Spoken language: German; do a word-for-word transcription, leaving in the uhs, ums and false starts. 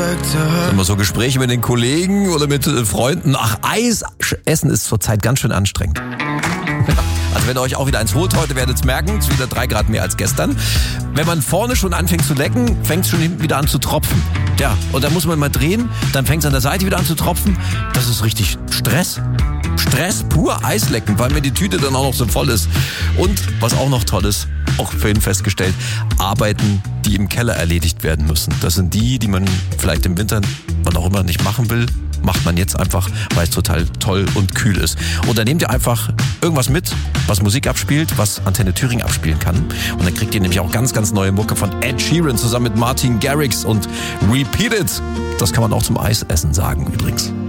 Immer so Gespräche mit den Kollegen oder mit Freunden. Ach, Eis essen ist zurzeit ganz schön anstrengend. Also wenn ihr euch auch wieder eins holt heute, werdet ihr es merken, es ist wieder drei Grad mehr als gestern. Wenn man vorne schon anfängt zu lecken, fängt es schon hinten wieder an zu tropfen. Ja, und dann muss man mal drehen, dann fängt es an der Seite wieder an zu tropfen. Das ist richtig Stress. Stress pur, Eislecken, weil mir die Tüte dann auch noch so voll ist. Und was auch noch toll ist, auch vorhin festgestellt, Arbeiten, die im Keller erledigt werden müssen. Das sind die, die man vielleicht im Winter, wann auch immer, nicht machen will. Macht man jetzt einfach, weil es total toll und kühl ist. Und dann nehmt ihr einfach irgendwas mit, was Musik abspielt, was Antenne Thüringen abspielen kann. Und dann kriegt ihr nämlich auch ganz, ganz neue Mucke von Ed Sheeran zusammen mit Martin Garrix und Repeat It. Das kann man auch zum Eisessen sagen übrigens.